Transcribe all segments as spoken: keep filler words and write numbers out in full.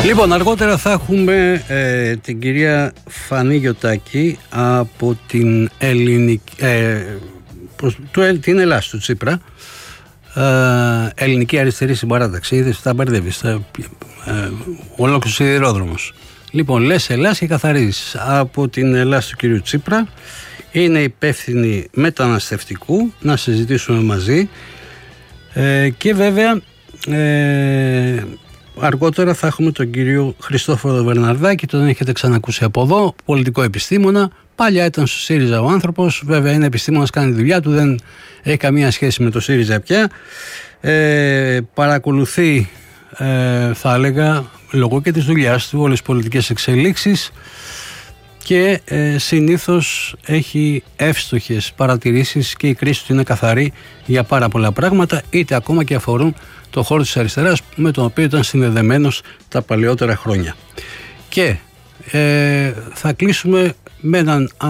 Λοιπόν, αργότερα θα έχουμε ε, την κυρία Φανή Γιωτάκη από την ελληνική, ε, προς, του, την Ελλάδα του Τσίπρα, ε, ελληνική αριστερή συμπαράταξη. Είδες, τα μπερδεύεις, ε, ε, ολόκληρος σιδηρόδρομος. Λοιπόν, λες Ελλάς και καθαρίζεις. Από την Ελλάδα του κυρίου Τσίπρα, είναι υπεύθυνη μεταναστευτικού, να συζητήσουμε μαζί, ε, και βέβαια ε, αργότερα θα έχουμε τον κύριο Χριστόφορο Βερναρδάκη, τον έχετε ξανακούσει από εδώ, πολιτικό επιστήμονα. Παλιά ήταν στο ΣΥΡΙΖΑ ο άνθρωπος, βέβαια είναι επιστήμονας, κάνει τη δουλειά του, δεν έχει καμία σχέση με το ΣΥΡΙΖΑ πια. Ε, παρακολουθεί, ε, θα έλεγα, λόγω και της δουλειάς του, όλες τις πολιτικές εξελίξεις και ε, συνήθως έχει εύστοχες παρατηρήσεις και η κρίση του είναι καθαρή για πάρα πολλά πράγματα, είτε ακόμα και αφορούν το χώρο της αριστεράς με τον οποίο ήταν συνδεδεμένος τα παλαιότερα χρόνια. Και ε, θα κλείσουμε με, έναν, α,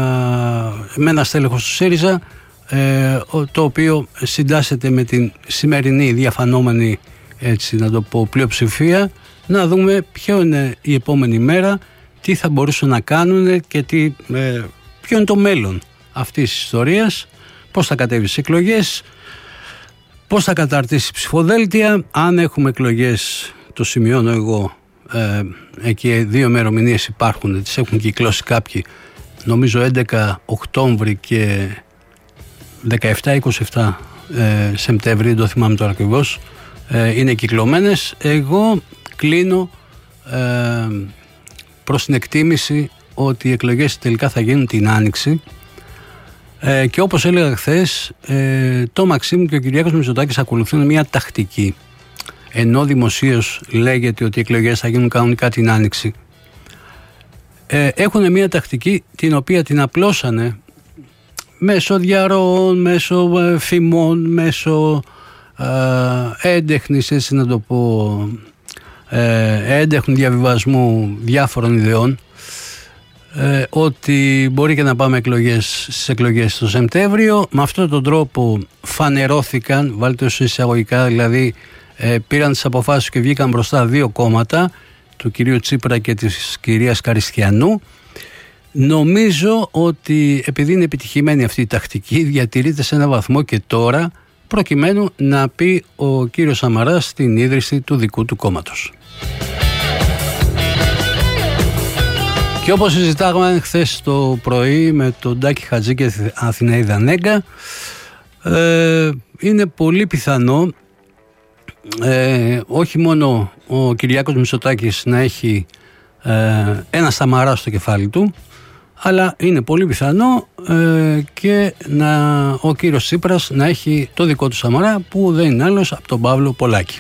με ένα στέλεχος του ΣΥΡΙΖΑ, ε, το οποίο συντάσσεται με την σημερινή διαφανόμενη, έτσι να το πω, πλειοψηφία, να δούμε ποιο είναι η επόμενη μέρα, τι θα μπορούσαν να κάνουν και τι, ε, ποιο είναι το μέλλον αυτής της ιστορίας, πώς θα κατέβει στις εκλογές, πώς θα καταρτήσει ψηφοδέλτια, αν έχουμε εκλογές, το σημειώνω εγώ, ε, εκεί δύο ημερομηνίες υπάρχουν, τις έχουν κυκλώσει κάποιοι, νομίζω έντεκα Οκτώβρη και δεκαεπτά είκοσι επτά ε, Σεπτέμβρη, δεν το θυμάμαι τώρα ακριβώς, ε, είναι κυκλωμένες. Εγώ κλείνω ε, προς την εκτίμηση ότι οι εκλογές τελικά θα γίνουν την Άνοιξη. Ε, και όπως έλεγα χθες, ε, το Μαξίμου και ο Κυριάκος Μητσοτάκης ακολουθούν μια τακτική. Ενώ δημοσίως λέγεται ότι οι εκλογές θα γίνουν κανονικά την Άνοιξη, ε, έχουν μια τακτική την οποία την απλώσανε μέσω διαρροών, μέσω ε, φημών, μέσω ε, έντεχνης, έτσι να το πω, ε, έντεχνου διαβιβασμού διάφορων ιδεών, Ε, ότι μπορεί και να πάμε εκλογές, στις εκλογές το Σεπτέμβριο. Με αυτόν τον τρόπο φανερώθηκαν, βάλτε ως εισαγωγικά, δηλαδή ε, πήραν τις αποφάσεις και βγήκαν μπροστά δύο κόμματα, του κυρίου Τσίπρα και της κυρίας Καριστιανού. Νομίζω ότι επειδή είναι επιτυχημένη αυτή η τακτική, διατηρείται σε ένα βαθμό και τώρα, προκειμένου να πει ο κύριος Σαμαράς την ίδρυση του δικού του κόμματος. Και όπως συζητάγαμε χθες το πρωί με τον Τάκη Χατζή και την Αθηναίδα Νέγκα, ε, είναι πολύ πιθανό ε, όχι μόνο ο Κυριάκος Μητσοτάκης να έχει ε, ένα Σαμαρά στο κεφάλι του, αλλά είναι πολύ πιθανό ε, και να, ο κύριος Τσίπρας να έχει το δικό του Σαμαρά, που δεν είναι άλλος από τον Παύλο Πολάκη.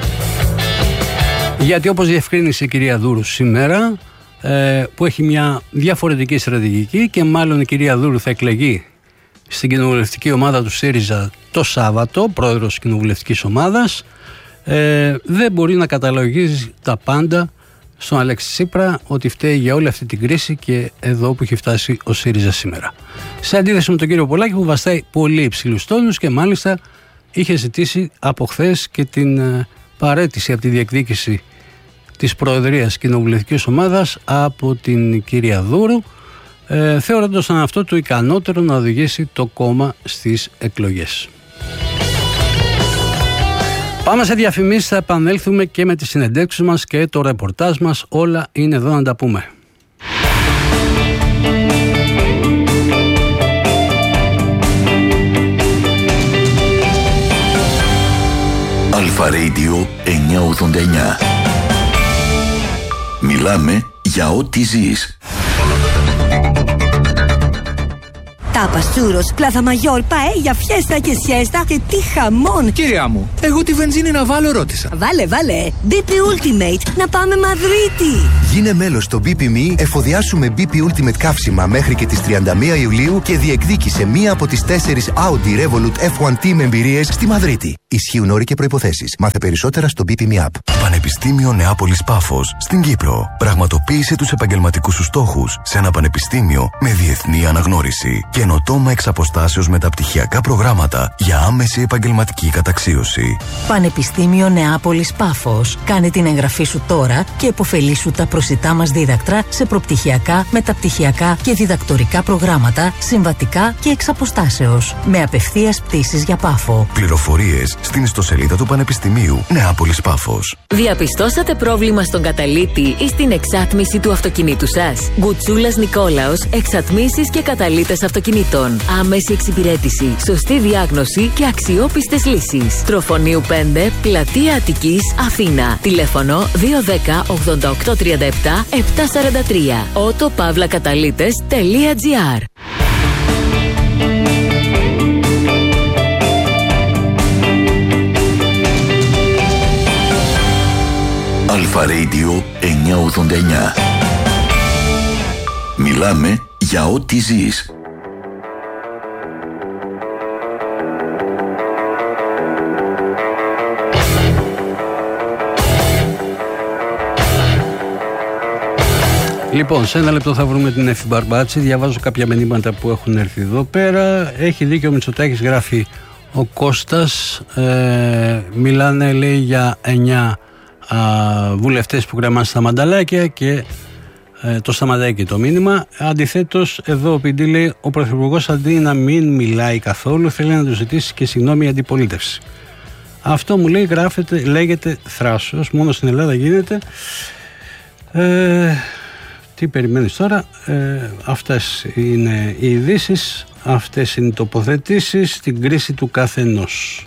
Γιατί όπως διευκρίνησε η κυρία Δούρου σήμερα, που έχει μια διαφορετική στρατηγική, και μάλλον η κυρία Δούρου θα εκλεγεί στην κοινοβουλευτική ομάδα του ΣΥΡΙΖΑ το Σάββατο, πρόεδρος της κοινοβουλευτικής ομάδας, ε, δεν μπορεί να καταλογίζει τα πάντα στον Αλέξη Τσίπρα, ότι φταίει για όλη αυτή την κρίση και εδώ που έχει φτάσει ο ΣΥΡΙΖΑ σήμερα. Σε αντίθεση με τον κύριο Πολάκη, που βαστάει πολύ υψηλούς τόνους και μάλιστα είχε ζητήσει από χθες και την ε, παραίτηση από τη διεκδίκηση της Προεδρίας Κοινοβουλευτικής Ομάδας από την κυρία Δούρου, ε, θεωρώντας σαν αυτό το ικανότερο να οδηγήσει το κόμμα στις εκλογές. Πάμε σε διαφημίσεις, θα επανέλθουμε και με τις συνεντεύξεις μας και το ρεπορτάζ μας, όλα είναι εδώ να τα πούμε. Αλφα Radio εννιακόσια ογδόντα εννιά. Μιλάμε για ό,τι ζεις. Τάπας, τσούρος, πλάθα μαγιόρ, παέλια, φιέστα και σιέστα και τι χαμόν! Κυρία μου, εγώ τη βενζίνη να βάλω ρώτησα. Βάλε, βάλε! μπι πι Ultimate, να πάμε Μαδρίτη! Γίνε μέλος στο μπι πι εμ ι, εφοδιάσουμε μπι πι Ultimate καύσιμα μέχρι και τις τριάντα μία Ιουλίου και διεκδίκησε μία από τις τέσσερις Audi Revolut εφ ουάν Team εμπειρίες στη Μαδρίτη. Ισχύουν όροι και προϋποθέσεις. Μάθε περισσότερα στο μπι πι εμ ι App. Πανεπιστήμιο Νεάπολης Πάφος στην Κύπρο. Πραγματοποίησε τους επαγγελματικούς σου στόχους σε ένα πανεπιστήμιο με διεθνή αναγνώριση. Καινοτόμα εξ αποστάσεως μεταπτυχιακά προγράμματα για άμεση επαγγελματική καταξίωση. Πανεπιστήμιο Νεάπολης Πάφος. Κάνε την εγγραφή σου τώρα και επωφελήσου τα προσιτά μας δίδακτρα σε προπτυχιακά, μεταπτυχιακά και διδακτορικά προγράμματα, συμβατικά και εξ αποστάσεως. Με απευθείας πτήσεις για Πάφο. Πληροφορίες στην ιστοσελίδα του Πανεπιστημίου Νεάπολης Πάφος. Διαπιστώσατε πρόβλημα στον καταλύτη ή στην εξάτμιση του αυτοκινήτου σας? Γκουτσούλας Νικόλαος, εξατμίσεις και καταλύτες αυτοκινήτων. Άμεση εξυπηρέτηση, σωστή διάγνωση και αξιόπιστες λύσεις. Τροφονίου πέντε, Πλατεία Αττικής, Αθήνα. Τηλέφωνο δύο ένα μηδέν ογδόντα οκτώ τριάντα επτά επτακόσια σαράντα τρία. ότο παύλα καταλύτες τελεία τζι άρ. Αλφα Radio εννιακόσια ογδόντα εννιά. Μιλάμε για ό,τι ζεις. Λοιπόν, σε ένα λεπτό θα βρούμε την Εφη Μπαρμπάτση. Διαβάζω κάποια μηνύματα που έχουν έρθει εδώ πέρα. Έχει δίκιο ο Μητσοτάκης, γράφει ο Κώστας. Ε, μιλάνε, λέει, για εννιά βουλευτές που κρεμάνε στα μανταλάκια και ε, το σταματάει και το μήνυμα. Αντιθέτως, εδώ ο Πιντή λέει: ο Πρωθυπουργός αντί να μην μιλάει καθόλου, θέλει να του ζητήσει και συγγνώμη η αντιπολίτευση. Αυτό, μου λέει, γράφεται, λέγεται θράσος. Μόνο στην Ελλάδα γίνεται. Ε, τι περιμένεις τώρα? Ε, αυτές είναι οι ειδήσεις, αυτές είναι οι τοποθετήσεις στην κρίση του καθενός.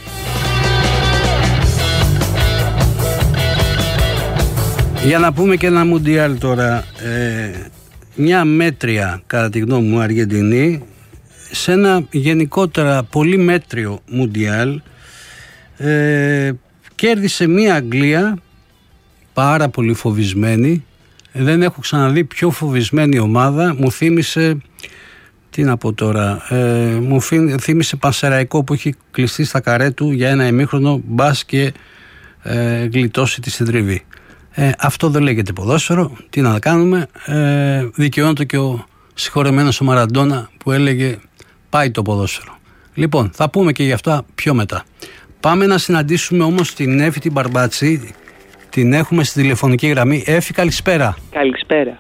Για να πούμε και ένα μουντιάλ τώρα. Ε, μια μέτρια, κατά τη γνώμη μου, Αργεντινή σε ένα γενικότερα πολύ μέτριο μουντιάλ. Ε, κέρδισε μια Αγγλία πάρα πολύ φοβισμένη. Δεν έχω ξαναδεί πιο φοβισμένη ομάδα. Μου θύμισε, τι να πω τώρα, ε, μου θύμισε Πανσεραϊκό που έχει κλειστεί στα καρέ του για ένα ημίχρονο, μπας και ε, γλιτώσει τη συντριβή. Ε, αυτό δεν λέγεται ποδόσφαιρο. Τι να κάνουμε. Ε, δικαιώνεται και ο συγχωρεμένος ο Μαραντόνα που έλεγε πάει το ποδόσφαιρο. Λοιπόν, θα πούμε και γι' αυτό πιο μετά. Πάμε να συναντήσουμε όμως την Εφη την Μπαρμπάτση. Την έχουμε στη τηλεφωνική γραμμή. Εφη, καλησπέρα. Καλησπέρα.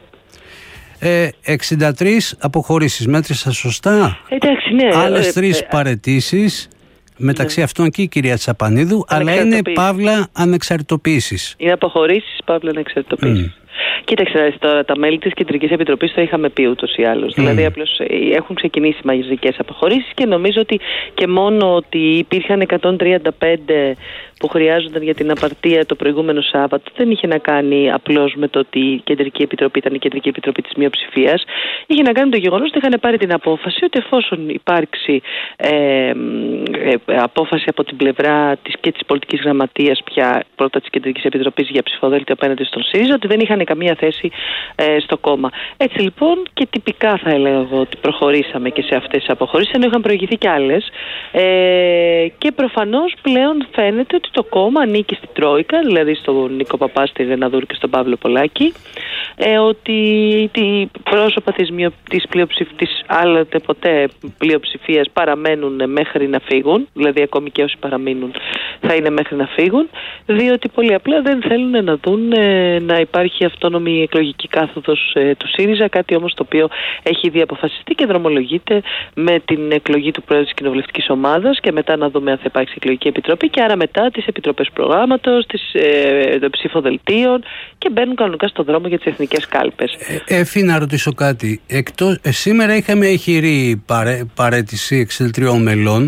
Ε, εξήντα τρεις αποχωρήσεις. Μέτρησα σωστά? Εντάξει, ναι. Άλλες ε, τρεις ε, παραιτήσεις. Μεταξύ ναι. αυτών και η κυρία Τσαπανίδου. Αλλά είναι παύλα ανεξαρτητοποίησης. Είναι αποχωρήσεις, παύλα ανεξαρτητοποίησης. Mm. Κοίταξε τώρα, τα μέλη της Κεντρικής Επιτροπής το είχαμε πει ούτως ή άλλως. Mm. Δηλαδή, απλώς έχουν ξεκινήσει μαζικές αποχωρήσεις και νομίζω ότι και μόνο ότι υπήρχαν εκατόν τριάντα πέντε που χρειάζονταν για την απαρτία το προηγούμενο Σάββατο δεν είχε να κάνει απλώς με το ότι η Κεντρική Επιτροπή ήταν η Κεντρική Επιτροπή της μειοψηφίας. Είχε να κάνει με το γεγονός ότι είχαν πάρει την απόφαση ότι εφόσον υπάρξει ε, ε, απόφαση από την πλευρά της και της πολιτικής γραμματείας πια πρώτα της Κεντρικής Επιτροπής για ψηφοδέλτιο απέναντι στον ΣΥΡΙΖΑ, ότι δεν είχαν καμία θέση ε, στο κόμμα. Έτσι λοιπόν και τυπικά θα έλεγα εγώ ότι προχωρήσαμε και σε αυτές τις αποχωρήσεις, ενώ είχαν προηγηθεί κι άλλες. Ε, και προφανώς πλέον φαίνεται ότι το κόμμα ανήκει στην Τρόικα, δηλαδή στον Νίκο Παπά, στη Ρεναδούρ και στον Παύλο Πολάκη, ε, ότι οι πρόσωπα της, μειο, της, της άλλοτε ποτέ πλειοψηφίας παραμένουν μέχρι να φύγουν, δηλαδή ακόμη και όσοι παραμείνουν θα είναι μέχρι να φύγουν, διότι πολύ απλά δεν θέλουν να δουν ε, να υπάρχει αυτόνομη εκλογική κάθοδος ε, του ΣΥΡΙΖΑ, κάτι όμως το οποίο έχει ήδη αποφασιστεί και δρομολογείται με την εκλογή του Πρόεδρου της Κοινοβουλευτικής Ομάδας και μετά να δούμε αν θα υπάρξει εκλογική επιτροπή και άρα μετά τις επιτροπές προγράμματος, τις ε, των ψηφοδελτίων και μπαίνουν κανονικά στον δρόμο για τις εθνικές κάλπες. Ε, Εφή, να ρωτήσω κάτι. Εκτός, ε, σήμερα είχαμε ηχηρή παρέ, παρέτηση εξήντα τριών μελών.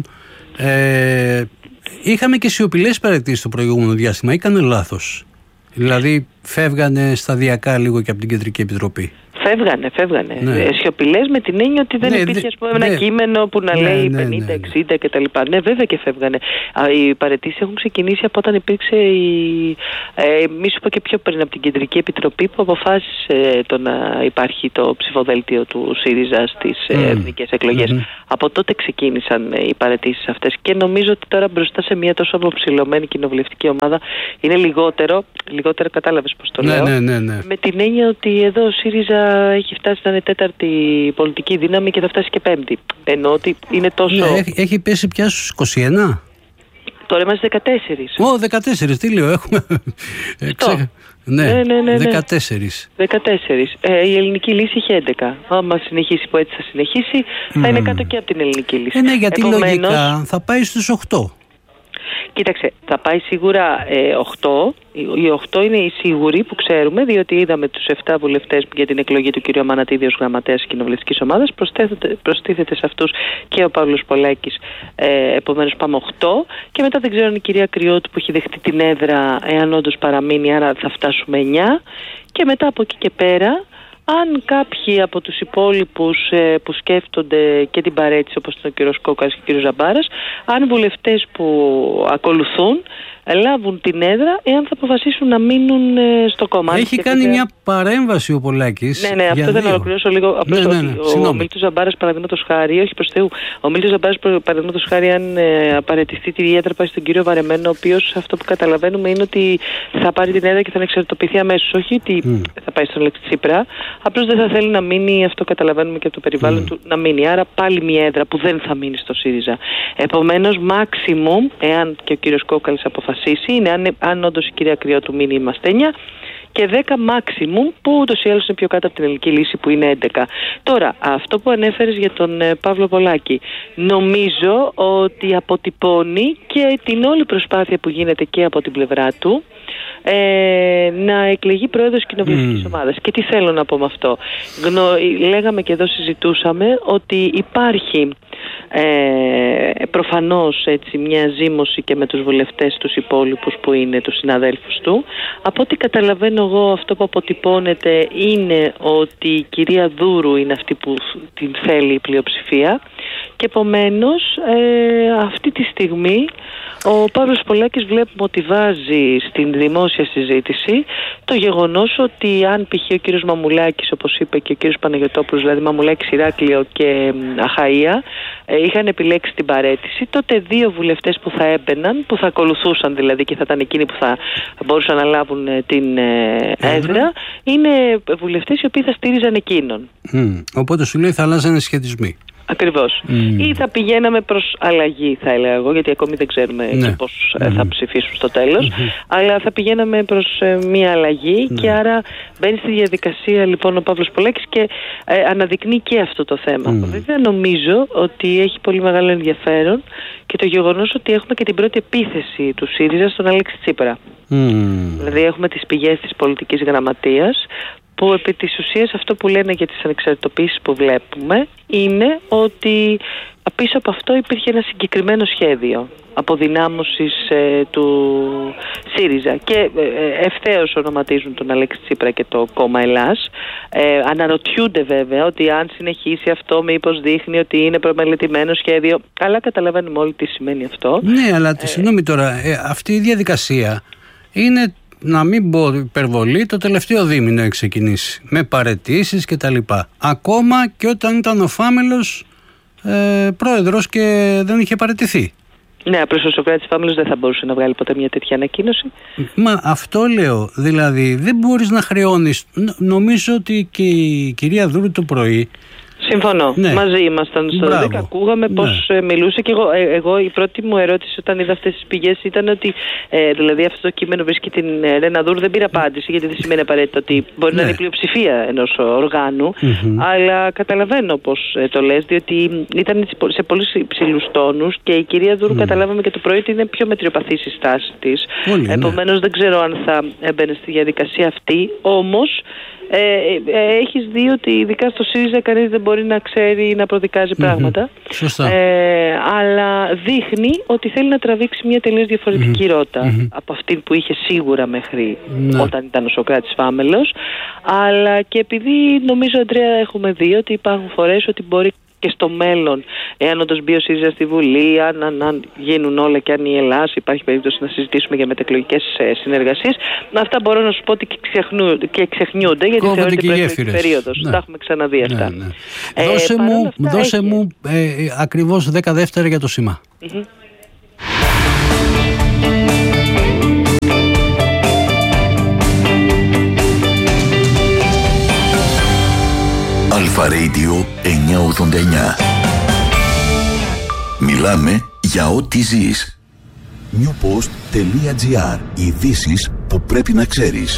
Ε, είχαμε και σιωπηλές παρετήσεις το προηγούμενο διάστημα. Έκανε λάθος? Δηλαδή φεύγανε σταδιακά λίγο και από την Κεντρική Επιτροπή. Φεύγανε, φεύγανε. Ναι. Σιωπηλές με την έννοια ότι δεν ναι, υπήρχε ας πούμε, ναι, ένα κείμενο που να ναι, λέει ναι, πενήντα εξήντα ναι, ναι. κτλ. Ναι, βέβαια και φεύγανε. Οι παραιτήσεις έχουν ξεκινήσει από όταν υπήρξε η. Ε, μη σου πω και πιο πριν από την Κεντρική Επιτροπή που αποφάσισε το να υπάρχει το ψηφοδέλτιο του ΣΥΡΙΖΑ στις mm. εθνικές εκλογές. Mm-hmm. Από τότε ξεκίνησαν οι παραιτήσεις αυτές και νομίζω ότι τώρα μπροστά σε μια τόσο αποψηλωμένη κοινοβουλευτική ομάδα είναι λιγότερο. Λιγότερο κατάλαβες πώς το ναι, λέω. Ναι, ναι, ναι. Με την έννοια ότι εδώ ο ΣΥΡΙΖΑ έχει φτάσει να είναι τέταρτη πολιτική δύναμη και θα φτάσει και πέμπτη. Ενώ ότι είναι τόσο... Ναι, έχει, έχει πέσει πια στους είκοσι ένα. Τώρα είμαστε δεκατέσσερις. Ω, δεκατέσσερις, τι λέω, έχουμε... Ξέχα... Ναι, ναι, ναι, ναι, δεκατέσσερις. δεκατέσσερις. Ε, η ελληνική λύση είχε έντεκα. Άμα συνεχίσει που έτσι θα συνεχίσει, θα mm. είναι κάτω και από την ελληνική λύση. Ε, ναι, γιατί Επομένως, λογικά θα πάει στους οκτώ. Κοίταξε, θα πάει σίγουρα ε, οκτώ. Οι οκτώ είναι οι σίγουροι που ξέρουμε, διότι είδαμε τους επτά βουλευτές για την εκλογή του κ. Μανατίδη ως γραμματέας της κοινοβουλευτικής ομάδας. Προστίθεται σε αυτούς και ο Παύλος Πολάκης. Ε, επομένως πάμε οκτώ. Και μετά δεν ξέρω αν η κυρία Κρυώτου που έχει δεχτεί την έδρα, εάν όντως παραμείνει, άρα θα φτάσουμε εννιά. Και μετά από εκεί και πέρα, αν κάποιοι από τους υπόλοιπους ε, που σκέφτονται και την παρέτηση, όπως είναι ο κ. Κόκαλης και ο κ. Ζαμπάρας, αν βουλευτές που ακολουθούν λάβουν την έδρα, εάν θα αποφασίσουν να μείνουν ε, στο κόμμα. Έχει κάνει και... μια παρέμβαση ο Πολάκης. Ναι, ναι, αυτό δεν ολοκληρώσω λίγο. Απλώς ναι, ναι, ναι, ο, ο Μίλτος Ζαμπάρας, παραδείγματος χάρη, όχι προς Θεού, ο Μίλτος Ζαμπάρας, παραδείγματος χάρη, αν ε, απαρατηθεί τη έδρα, πάει στον κύριο Βαρεμένο, ο οποίος αυτό που καταλαβαίνουμε είναι ότι θα πάρει την έδρα και θα εξαρτοποιηθεί αμέσως. Όχι ότι mm. θα πάει στον Αλέξη Τσίπρα, απλώς δεν θα θέλει να μείνει, αυτό καταλαβαίνουμε και από το περιβάλλον mm. του, να μείνει. Άρα πάλι μια έδρα που δεν θα μείνει στο ΣΥΡΙΖΑ. Επομένως, maximum, εάν και ο κύριος Κόκαλης αποφασίσει, είναι αν, αν όντως η κυρία Κρυώτου μείνει, είμαστε εννιά, και δέκα maximum, που ούτως ή άλλως είναι πιο κάτω από την ελληνική λύση που είναι έντεκα. Τώρα, αυτό που ανέφερες για τον ε, Παύλο Πολάκη, νομίζω ότι αποτυπώνει και την όλη προσπάθεια που γίνεται και από την πλευρά του ε, να εκλεγεί πρόεδρος κοινοβουλευτικής mm. ομάδας. Και τι θέλω να πω με αυτό. Γνω, λέγαμε και εδώ συζητούσαμε ότι υπάρχει Ε, προφανώς έτσι μια ζήμωση και με τους βουλευτές τους υπόλοιπους που είναι τους συναδέλφους του. Από ό,τι καταλαβαίνω εγώ, αυτό που αποτυπώνεται είναι ότι η κυρία Δούρου είναι αυτή που την θέλει η πλειοψηφία και επομένως ε, αυτή τη στιγμή ο Παύλος Πολάκης βλέπουμε ότι βάζει στην δημόσια συζήτηση το γεγονός ότι αν π.χ. ο κύριος Μαμουλάκης, όπως είπε και ο κύριος Παναγιωτόπουλος, δηλαδή Μαμουλάκης, Ηράκλειο και Αχαΐα, ε, είχαν επιλέξει την παραίτηση, τότε δύο βουλευτές που θα έμπαιναν, που θα ακολουθούσαν δηλαδή και θα ήταν εκείνοι που θα μπορούσαν να λάβουν ε, την ε, έδρα, είναι βουλευτές οι οποίοι θα στήριζαν εκείνον. Mm. Οπότε σου λέει θα αλλάζανε σχετισμοί. Ακριβώς. Mm. Ή θα πηγαίναμε προς αλλαγή, θα έλεγα εγώ, γιατί ακόμη δεν ξέρουμε ναι. πώς mm. θα ψηφίσουν στο τέλος, mm-hmm. αλλά θα πηγαίναμε προς ε, μία αλλαγή mm. και άρα μπαίνει στη διαδικασία λοιπόν ο Παύλος Πολάκης και ε, αναδεικνύει και αυτό το θέμα. Mm. Βέβαια νομίζω ότι έχει πολύ μεγάλο ενδιαφέρον και το γεγονός ότι έχουμε και την πρώτη επίθεση του ΣΥΡΙΖΑ στον Αλέξη Τσίπρα. Mm. Δηλαδή έχουμε τις πηγές της πολιτικής γραμματείας, που επί της ουσίας αυτό που λένε για τις ανεξαρτητοποίησεις που βλέπουμε είναι ότι πίσω από αυτό υπήρχε ένα συγκεκριμένο σχέδιο αποδυνάμωσης ε, του ΣΥΡΙΖΑ και ε, ευθέως ονοματίζουν τον Αλέξη Τσίπρα και το κόμμα Ελλάς. Ε, αναρωτιούνται βέβαια ότι αν συνεχίσει αυτό μήπως δείχνει ότι είναι προμελετημένο σχέδιο, αλλά καταλαβαίνουμε όλοι τι σημαίνει αυτό. Ναι, αλλά ε, συγγνώμη τώρα, ε, αυτή η διαδικασία είναι, να μην πω υπερβολή, το τελευταίο δίμηνο έχει ξεκινήσει με παραιτήσεις και τα λοιπά. Ακόμα και όταν ήταν ο Φάμελος ε, πρόεδρος και δεν είχε παραιτηθεί. Ναι, απλώς ο Σοκράτης Φάμελος δεν θα μπορούσε να βγάλει ποτέ μια τέτοια ανακοίνωση. Μα αυτό λέω, δηλαδή δεν μπορείς να χρεώνεις. Νομίζω ότι και η κυρία Δούρου το πρωί. Συμφωνώ. Ναι. Μαζί ήμασταν στο δέκα. Ακούγαμε πώς ναι. μιλούσε και εγώ, ε, εγώ. Η πρώτη μου ερώτηση όταν είδα αυτές τις πηγές ήταν ότι ε, δηλαδή αυτό το κείμενο βρίσκει την Ρένα Δούρου. Δεν πήρε απάντηση, γιατί δεν σημαίνει απαραίτητα ότι μπορεί ναι. να είναι η πλειοψηφία ενός οργάνου. Mm-hmm. Αλλά καταλαβαίνω πώς ε, το λες, διότι ήταν σε πολύ υψηλούς τόνους και η κυρία Δούρου mm. καταλάβαμε και το πρωί ότι είναι πιο μετριοπαθής η στάση της. Επομένως ναι. δεν ξέρω αν θα έμπαινε στη διαδικασία αυτή. Όμως Ε, ε, έχεις δει ότι ειδικά στο ΣΥΡΙΖΑ κανείς δεν μπορεί να ξέρει να προδικάζει mm-hmm. πράγματα. Σωστά. Ε, αλλά δείχνει ότι θέλει να τραβήξει μια τελείως διαφορετική mm-hmm. ρότα mm-hmm. από αυτή που είχε σίγουρα μέχρι mm-hmm. όταν ήταν ο Σοκράτης Φάμελος. Αλλά και επειδή νομίζω, Αντρέα, έχουμε δει ότι υπάρχουν φορές ότι μπορεί και στο μέλλον, εάν όντως μπει ο ΣΥΡΙΖΑ στη Βουλή, αν, αν, αν γίνουν όλα και αν η Ελλάδα υπάρχει περίπτωση να συζητήσουμε για μετεκλογικές ε, συνεργασίες, αυτά μπορώ να σου πω ότι και, ξεχνού, και ξεχνιούνται, γιατί θεωρείται προεκλογική περίοδος. Ναι. Τα έχουμε ξαναδεί αυτά. Ναι, ναι. Ε, δώσε μου, δώσε μου ε, ακριβώς δέκα δεύτερα για το σήμα. Mm-hmm. Αλφα Radio εννιακόσια ογδόντα εννιά. Μιλάμε για ό,τι ζεις. newpost.gr. Ειδήσεις που πρέπει να ξέρεις.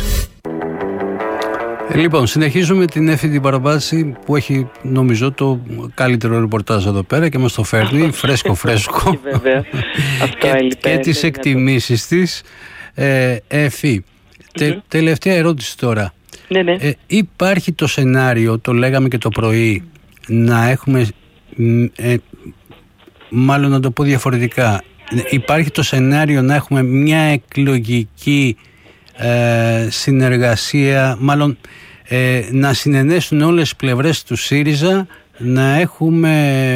Λοιπόν, συνεχίζουμε την Εύη την Παραβάση που έχει νομίζω το καλύτερο ρεπορτάζ εδώ πέρα και μας το φέρνει φρέσκο φρέσκο Βέβαια. Αυτό και, και τις εκτιμήσεις της. ε, Εύη, τε, mm-hmm. τελευταία ερώτηση τώρα. Ναι, ναι. Ε, υπάρχει το σενάριο, το λέγαμε και το πρωί, να έχουμε ε, μάλλον να το πω διαφορετικά, υπάρχει το σενάριο να έχουμε μια εκλογική ε, συνεργασία, μάλλον ε, να συνενέσουν όλες τις πλευρές του ΣΥΡΙΖΑ, να έχουμε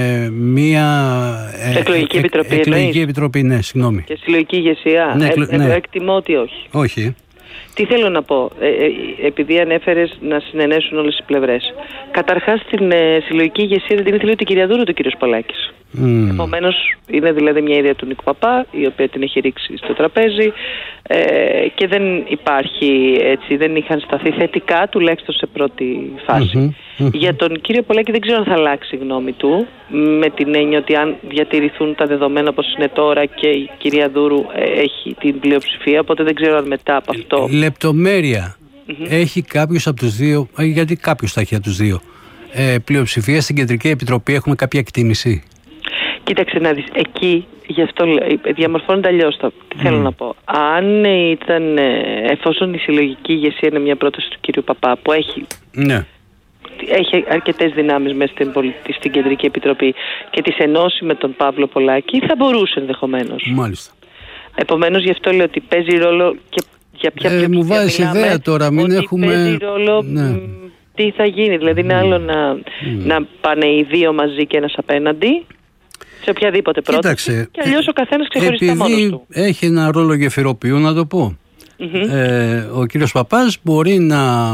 μια ε, εκλογική επιτροπή, ε, εκλογική επιτροπή, ναι, συγγνώμη. Και συλλογική ηγεσία. Ναι, ε, ναι. Εγώ εκτιμώ ότι όχι. Όχι. Τι θέλω να πω, ε, ε, επειδή ανέφερες να συνενέσουν όλες οι πλευρές. Καταρχάς την ε, συλλογική ηγεσία δεν την ήθελε ούτε η κυρία Δούρου, ούτε ο κύριος Πολάκης. Mm. Επομένως είναι δηλαδή μια ιδέα του Νίκου Παπά, η οποία την έχει ρίξει στο τραπέζι ε, και δεν υπάρχει έτσι, δεν είχαν σταθεί θετικά τουλάχιστον σε πρώτη φάση. Mm-hmm. Για τον κύριο Πολάκη δεν ξέρω αν θα αλλάξει η γνώμη του, με την έννοια ότι αν διατηρηθούν τα δεδομένα όπως είναι τώρα και η κυρία Δούρου ε, έχει την πλειοψηφία, οπότε δεν ξέρω αν μετά από αυτό... Λεπτομέρεια. Mm-hmm. Έχει κάποιος από τους δύο, γιατί κάποιος θα έχει από τους δύο, ε, πλειοψηφία στην Κεντρική Επιτροπή, έχουμε κάποια εκτίμηση? Κοίταξε να δεις, εκεί γι' αυτό διαμορφώνεται αλλιώς το. Τι mm. θέλω να πω. Αν ήταν, εφόσον η συλλογική ηγεσία είναι μια πρόταση του κύριου Παπά που έχει, ναι. έχει αρκετές δυνάμεις μέσα στην, στην Κεντρική Επιτροπή και τις ενώσει με τον Παύλο Πολάκη, θα μπορούσε ενδεχομένως. Μάλιστα. Επομένως γι' αυτό λέω ότι παίζει ρόλο και για ποια ε, μου βάζεις ιδέα τώρα, μην ότι έχουμε... παίζει ρόλο ναι. μ, τι θα γίνει. Δηλαδή είναι άλλο να, mm. να πάνε οι δύο μαζί και ένας απέναντι σε οποιαδήποτε πρόταση, και αλλιώς ο καθένας ξεχωριστά μόνος του. Επειδή έχει ένα ρόλο γεφυροποιού, να το πω. Mm-hmm. Ε, ο κύριος Παπάς μπορεί να,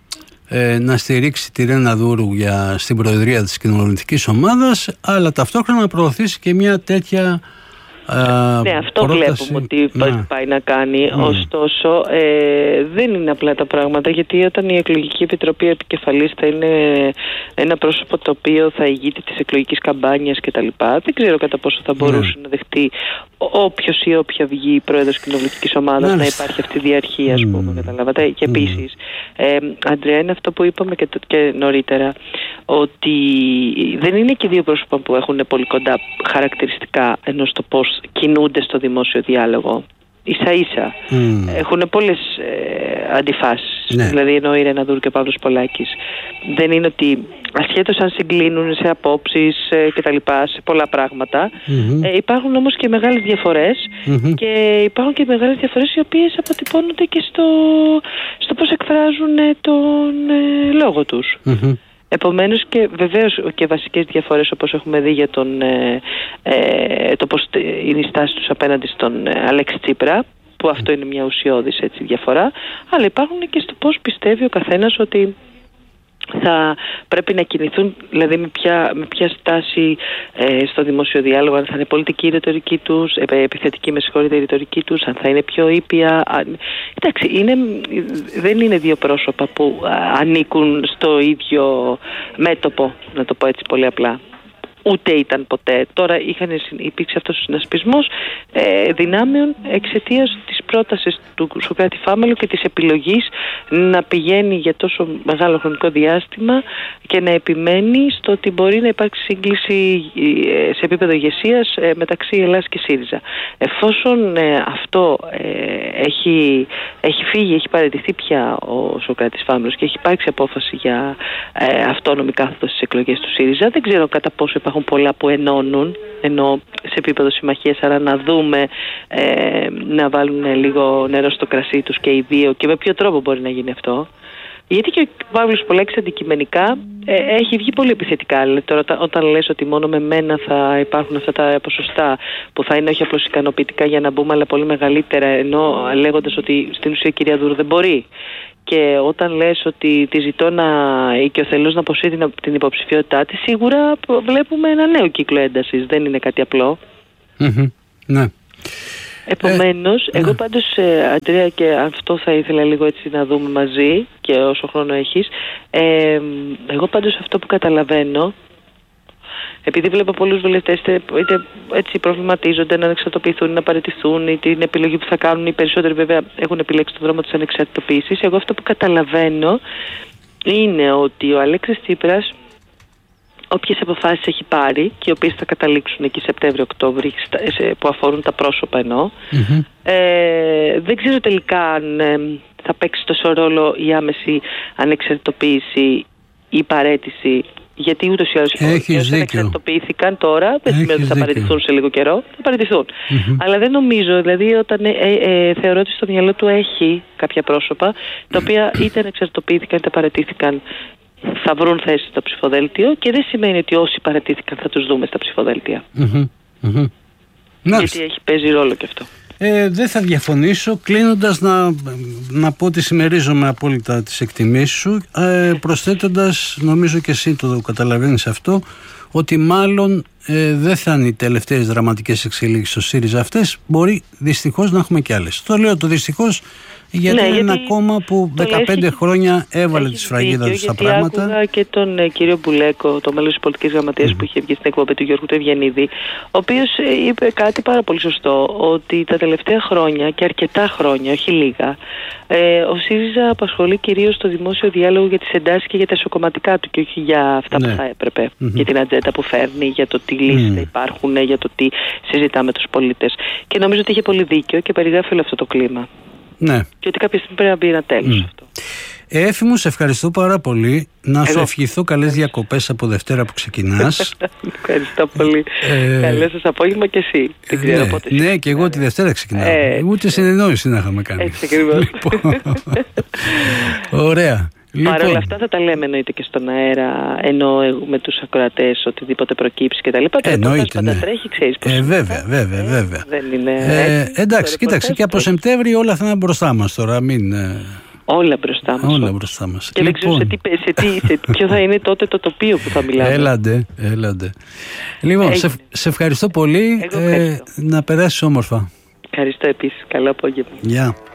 ε, να στηρίξει τη Ρένα Δούρου για, στην προεδρία της κοινοβουλευτικής ομάδας, αλλά ταυτόχρονα να προωθήσει και μια τέτοια Uh, ναι, αυτό πρόταση, βλέπουμε ότι ναι. πάει να κάνει. Mm. Ωστόσο, ε, δεν είναι απλά τα πράγματα, γιατί όταν η εκλογική επιτροπή επικεφαλής θα είναι ένα πρόσωπο το οποίο θα ηγείται της εκλογικής καμπάνιας κτλ., δεν ξέρω κατά πόσο θα μπορούσε mm. να δεχτεί όποιος ή όποια βγει πρόεδρος κοινοβουλευτικής ομάδας να υπάρχει αυτή η διαρχία, ας πούμε, mm. καταλάβατε. Και επίσης, ε, Αντρέα, είναι αυτό που είπαμε και, το, και νωρίτερα, ότι δεν είναι και δύο πρόσωπα που έχουν πολύ κοντά χαρακτηριστικά ενός το πώς κινούνται στο δημόσιο διάλογο. Ίσα ίσα mm. έχουν πολλές ε, αντιφάσεις, ναι. Δηλαδή εννοώ η Ρένα Δούρου και ο Παύλος Πολάκης. Δεν είναι ότι ασχέτως αν συγκλίνουν σε απόψεις ε, και τα λοιπά, σε πολλά πράγματα, mm-hmm. ε, υπάρχουν όμως και μεγάλες διαφορές mm-hmm. και υπάρχουν και μεγάλες διαφορές οι οποίες αποτυπώνονται και στο, στο πώς εκφράζουν ε, τον ε, λόγο τους. Mm-hmm. Επομένως και βεβαίως και βασικές διαφορές, όπως έχουμε δει για τον, ε, ε, το πώς είναι η στάση τους απέναντι στον ε, Αλέξη Τσίπρα, που αυτό είναι μια ουσιώδης έτσι, διαφορά, αλλά υπάρχουν και στο πώς πιστεύει ο καθένας ότι θα πρέπει να κινηθούν, δηλαδή με ποια, με ποια στάση ε, στο δημόσιο διάλογο, αν θα είναι πολιτική η ρητορική τους, ε, επιθετική με συγχωρείτε η ρητορική τους, αν θα είναι πιο ήπια. Αν... Εντάξει, είναι, δεν είναι δύο πρόσωπα που α, ανήκουν στο ίδιο μέτωπο, να το πω έτσι πολύ απλά. Ούτε ήταν ποτέ. Τώρα είχαν, υπήρξε αυτός ο συνασπισμός ε, δυνάμεων εξαιτίας της πρότασης του Σωκράτη Φάμελου και της επιλογής να πηγαίνει για τόσο μεγάλο χρονικό διάστημα και να επιμένει στο ότι μπορεί να υπάρξει σύγκληση ε, σε επίπεδο ηγεσίας ε, μεταξύ Ελλάδας και ΣΥΡΙΖΑ. Εφόσον ε, αυτό ε, έχει, έχει φύγει, έχει παραιτηθεί πια ο Σωκράτης Φάμελος και έχει υπάρξει απόφαση για ε, αυτόνομη κάθοδο στις εκλογές του ΣΥΡΙΖΑ, δεν ξέρω κατά πόσο υπάρχουν πολλά που ενώνουν, ενώ σε επίπεδο συμμαχίας, άρα να δούμε ε, να βάλουν λίγο νερό στο κρασί τους και οι δύο, και με ποιο τρόπο μπορεί να γίνει αυτό. Γιατί και ο Παύλος Πολάκης αντικειμενικά ε, έχει βγει πολύ επιθετικά. Δηλαδή, τώρα, όταν, όταν λες ότι μόνο με μένα θα υπάρχουν αυτά τα ποσοστά που θα είναι όχι απλώς ικανοποιητικά για να μπούμε, αλλά πολύ μεγαλύτερα, ενώ λέγοντας ότι στην ουσία η κυρία Δούρου δεν μπορεί. Και όταν λες ότι τη ζητώ να οικειοθελώς να αποσύρει την υποψηφιότητά της, σίγουρα βλέπουμε ένα νέο κύκλο έντασης. Δεν είναι κάτι απλό. Mm-hmm. Ναι. Επομένως, ε, εγώ ναι. πάντως, ε, Αντρέα, και αυτό θα ήθελα λίγο έτσι να δούμε μαζί και όσο χρόνο έχεις, ε, εγώ πάντως αυτό που καταλαβαίνω, επειδή βλέπω πολλούς βουλευτές είτε, είτε έτσι προβληματίζονται να ανεξαρτοποιηθούν, να παραιτηθούν, ή την επιλογή που θα κάνουν, οι περισσότεροι βέβαια έχουν επιλέξει τον δρόμο της ανεξαρτητοποίησης. Εγώ αυτό που καταλαβαίνω είναι ότι ο Αλέξης Τσίπρας, όποιες αποφάσεις έχει πάρει και οι οποίες θα καταλήξουν εκεί Σεπτέμβριο-Οκτώβριο που αφορούν τα πρόσωπα εννοώ, mm-hmm. ε, δεν ξέρω τελικά αν ε, θα παίξει τόσο ρόλο η άμεση ανεξαρτητοποίηση ή παραίτηση. Γιατί ούτως ή άλλως οι όσοι ανεξαρτητοποιήθηκαν τώρα, δεν σημαίνει ότι θα παραιτηθούν σε λίγο καιρό, θα παραιτηθούν. Mm-hmm. Αλλά δεν νομίζω, δηλαδή, όταν ε, ε, ε, θεωρώ ότι στο μυαλό του έχει κάποια πρόσωπα, τα οποία είτε ανεξαρτητοποιήθηκαν είτε παραιτήθηκαν, θα βρουν θέση στο ψηφοδέλτιο, και δεν σημαίνει ότι όσοι παραιτήθηκαν θα τους δούμε στα ψηφοδέλτια. Mm-hmm. Mm-hmm. Γιατί έχει παίζει ρόλο και αυτό. Ε, δεν θα διαφωνήσω. Κλείνοντας, να, να πω ότι συμμερίζομαι απόλυτα τις εκτιμήσεις σου, ε, προσθέτοντας, νομίζω και εσύ το καταλαβαίνεις αυτό, ότι μάλλον ε, δεν θα είναι οι τελευταίες δραματικές εξελίξεις στο ΣΥΡΙΖΑ αυτές. Μπορεί δυστυχώς να έχουμε και άλλες. Το λέω το δυστυχώς γιατί ναι, είναι γιατί ένα κόμμα που δεκαπέντε έχει, χρόνια έβαλε τη σφραγίδα του στα πράγματα. Άκουγα και τον ε, κύριο Μπουλέκο, το μέλος της πολιτικής γραμματείας mm. που είχε βγει στην εκπομπή του Γιώργου του Ευγενίδη, ο οποίος ε, είπε κάτι πάρα πολύ σωστό, ότι τα τελευταία χρόνια και αρκετά χρόνια, όχι λίγα, ε, ο ΣΥΡΙΖΑ απασχολεί κυρίως το δημόσιο διάλογο για τις εντάσεις και για τα εσωκομματικά του και όχι για αυτά ναι. που θα έπρεπε, mm-hmm. για την ατζέντα που φέρνει, για το τι λύσεις mm. υπάρχουν, για το τι συζητά με τους πολίτες. Και νομίζω ότι είχε πολύ δίκιο και περιγράφει όλο αυτό το κλίμα. Ναι. Και ότι κάποια στιγμή πρέπει να μπει ένα τέλος mm. αυτό. Έφη, σε ευχαριστώ πάρα πολύ. Να Εγώ. σου ευχηθώ καλές διακοπές από Δευτέρα που ξεκινάς. Ευχαριστώ πολύ. Ε, Καλές σας απόγευμα και εσύ. Δεν ξέρω ναι, πότε ναι, και εγώ τη Δευτέρα ξεκινάω. Ε, Ούτε συνεννόηση να είχαμε κάνει. Έτσι ακριβώς. Λοιπόν, ωραία. Λοιπόν. Παρ' όλα αυτά θα τα λέμε εννοείται και στον αέρα, ενώ με τους ακροατές οτιδήποτε προκύψει και τα λοιπά. Το εννοείται, ναι. Τρέχει, ξέρεις πώς. Ε, βέβαια, βέβαια, βέβαια. Δεν είναι ε, έτσι, εντάξει, κοίταξε, και από Σεπτέμβριο όλα θα είναι μπροστά μας τώρα, μην... Όλα μπροστά μας. Όλα μπροστά μας. Και λοιπόν. δεν ξέρω σε, τι, σε, τι, σε ποιο θα είναι τότε το τοπίο που θα μιλάμε. Έλαντε, έλαντε. Λοιπόν, σε, σε ευχαριστώ πολύ. Ε, να περάσεις όμορφα. Ευχαριστώ επίσης. Καλό απόγευμα. Γεια. Yeah.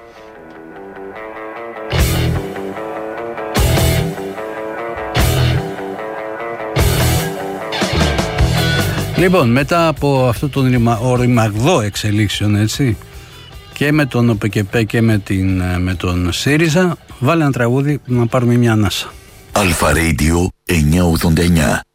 Λοιπόν, μετά από αυτό τον οριμαγδό εξελίξεων, έτσι, και με τον ΟΠΕΚΕΠΕ και με, την, με τον ΣΥΡΙΖΑ, βάλε ένα τραγούδι να πάρουμε μια ανάσα. Αλφα Radio εννιακόσια ογδόντα εννιά.